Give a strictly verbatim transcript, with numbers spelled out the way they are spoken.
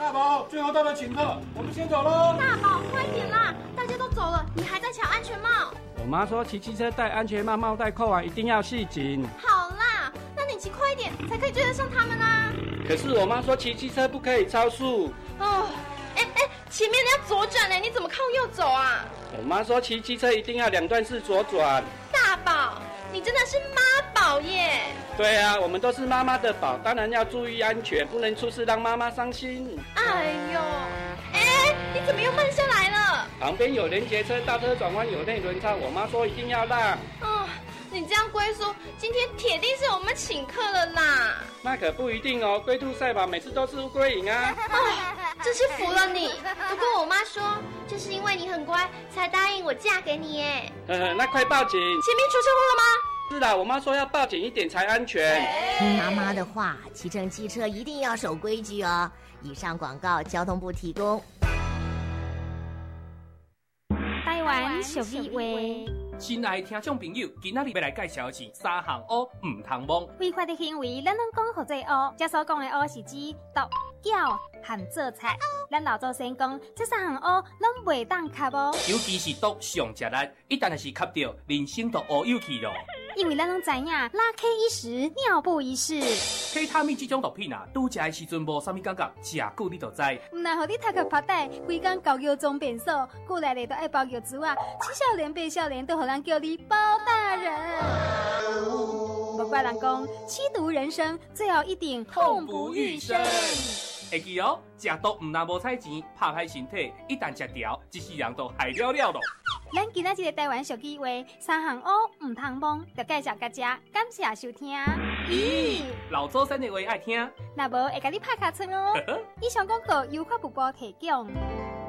大宝，最后到了请客，我们先走喽。 大宝，快点啦！大家都走了，你还在抢安全帽。 我妈说骑机车戴安全帽，帽带扣完一定要系紧。 好啦，那你骑快一点，才可以追得上他们啊。 可是我妈说骑机车不可以超速。 哦，哎哎，前面你要左转呢，你怎么靠右走啊？ 我妈说骑机车一定要两段式左转。 大宝，你真的是妈宝耶！ 对啊，我们都是妈妈的宝，当然要注意安全，不能出事让妈妈伤心。 哎呦，哎，你怎么又慢下来了？ 旁边有连结车，倒车转弯有内轮差，我妈说一定要让。 哦，你这样龟叔，今天铁定是我们请客了啦。 那可不一定哦，龟兔赛跑每次都是乌龟赢啊。 哦，真是服了你。不过我妈说，就是因为你很乖，才答应我嫁给你耶。 呵呵，那快报警！ 前面出车祸了吗？ 是啦，我妈说要报警一点才安全。 听妈妈的话，骑乘机车一定要守规矩哦。以上广告交通部提供。 台湾俗语话。 亲爱的听众朋友，今仔日要来介绍的是三项乌唔通摸。 违法的行为，咱拢讲好做乌。这所讲的乌是指毒、搅和做菜。咱老祖先讲，这三项乌拢袂当吸哦。 尤其是毒上食力，一旦是吸到，人生都乌有去咯。 因为咱拢知影，拉 K 一时，尿布一世。 K 他命这种毒品啊，拄食的时阵无啥物感觉，食久你就知。 唔但互你头壳发呆，规工搞药装变瘦，过来咧都爱包药珠啊，七少年八少年都互人叫你包大人。不怪人讲，七毒人生，最后一定痛不欲生。 会记哦，食毒唔但无彩钱，拍歹身体，一旦食掉，一世人都害了了咯。 咱今仔日的台湾俗语话，三项乌唔通摸，就介绍大家，感谢收听。 咦，老祖先的话爱听， 若无会甲你拍卡村哦。以上广告由法务部提供。